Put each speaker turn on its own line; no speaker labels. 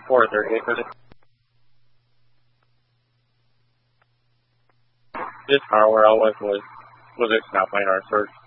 438 for this car where I was it not playing our search.